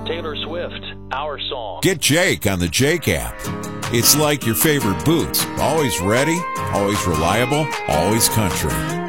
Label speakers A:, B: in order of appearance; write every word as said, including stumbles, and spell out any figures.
A: Taylor Swift, Our Song.
B: Get Jake on the Jake app. It's like your favorite boots. Always ready, always reliable, always country.